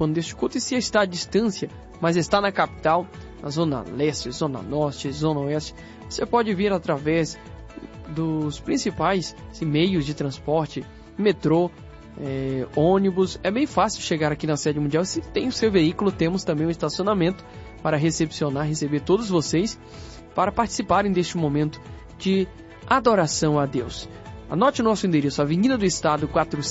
participando deste culto, e se está à distância, mas está na capital, na Zona Leste, Zona Norte, Zona Oeste, você pode vir através dos principais meios de transporte, metrô, ônibus. É bem fácil chegar aqui na sede mundial. Se tem o seu veículo, temos também um estacionamento para receber todos vocês, para participarem deste momento de adoração a Deus. Anote o nosso endereço: Avenida do Estado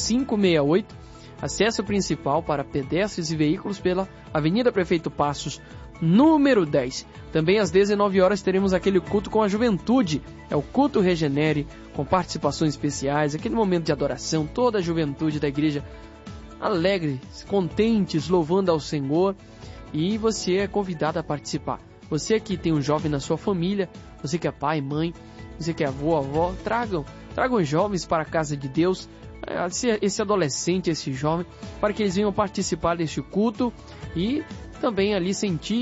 4568, acesso principal para pedestres e veículos pela Avenida Prefeito Passos, número 10. Também às 19 horas teremos aquele culto com a juventude, é o culto Regenere, com participações especiais, aquele momento de adoração, toda a juventude da igreja alegres, contentes, louvando ao Senhor, e você é convidado a participar. Você que tem um jovem na sua família, você que é pai, mãe, você que é avô, avó, tragam jovens para a casa de Deus, esse adolescente, esse jovem, para que eles venham participar deste culto e também ali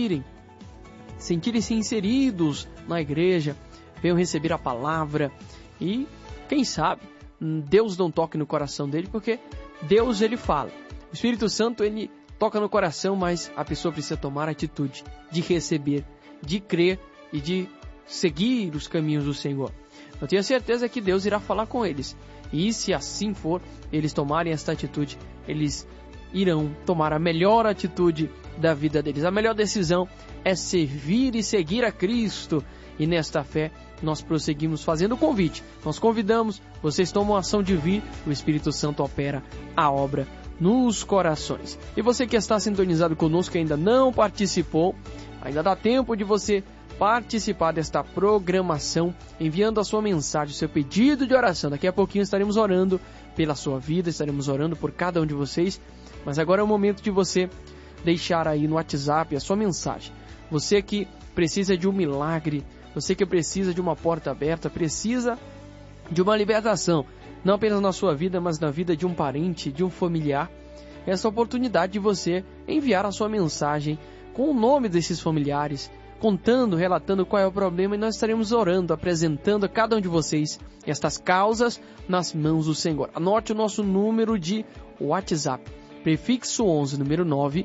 sentirem-se inseridos na igreja, venham receber a palavra e, quem sabe, Deus não toque no coração dele, porque Deus, ele fala. O Espírito Santo, ele toca no coração, mas a pessoa precisa tomar a atitude de receber, de crer e de seguir os caminhos do Senhor. Eu tenho certeza que Deus irá falar com eles. E se assim for, eles tomarem esta atitude, eles irão tomar a melhor atitude da vida deles. A melhor decisão é servir e seguir a Cristo. E nesta fé, nós prosseguimos fazendo o convite. Nós convidamos, vocês tomam a ação de vir, o Espírito Santo opera a obra nos corações. E você que está sintonizado conosco, que ainda não participou, ainda dá tempo de você participar desta programação, enviando a sua mensagem, o seu pedido de oração. Daqui a pouquinho estaremos orando pela sua vida, estaremos orando por cada um de vocês, mas agora é o momento de você deixar aí no WhatsApp a sua mensagem. Você que precisa de um milagre, você que precisa de uma porta aberta, precisa de uma libertação, não apenas na sua vida, mas na vida de um parente, de um familiar, essa oportunidade de você enviar a sua mensagem com o nome desses familiares, contando, relatando qual é o problema, e nós estaremos orando, apresentando a cada um de vocês estas causas nas mãos do Senhor. Anote o nosso número de WhatsApp, prefixo 11, número 9,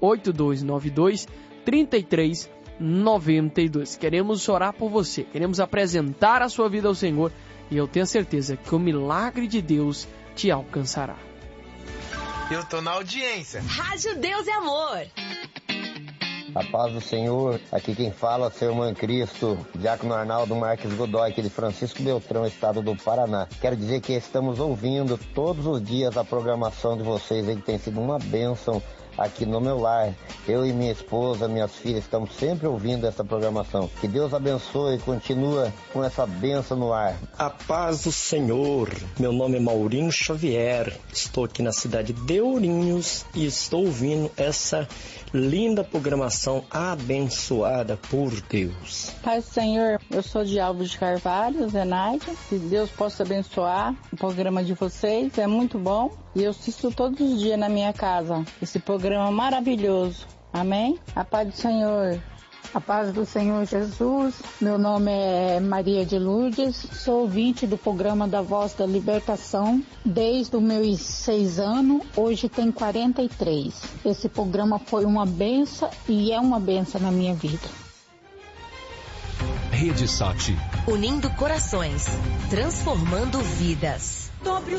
8292 3392. Queremos orar por você, queremos apresentar a sua vida ao Senhor, e eu tenho certeza que o milagre de Deus te alcançará. Eu tô na audiência. Rádio Deus e Amor. A paz do Senhor, aqui quem fala é o seu irmão Cristo, Diácono Arnaldo Marques Godoy, aqui de Francisco Beltrão, estado do Paraná. Quero dizer que estamos ouvindo todos os dias a programação de vocês aí, que tem sido uma bênção aqui no meu lar. Eu e minha esposa, minhas filhas, estamos sempre ouvindo essa programação. Que Deus abençoe e continua com essa bênção no ar. A paz do Senhor. Meu nome é Maurinho Xavier. Estou aqui na cidade de Ourinhos e estou ouvindo essa linda programação abençoada por Deus. Paz do Senhor, eu sou de Alves de Carvalho, Zenaide. Que Deus possa abençoar o programa de vocês, é muito bom. E eu assisto todos os dias na minha casa esse programa maravilhoso. Amém? A paz do Senhor. A paz do Senhor Jesus. Meu nome é Maria de Lourdes, sou ouvinte do programa da Voz da Libertação desde os meus 6 anos, hoje tem 43. Esse programa foi uma benção e é uma benção na minha vida. Rede Sat. Unindo corações, transformando vidas. Dobre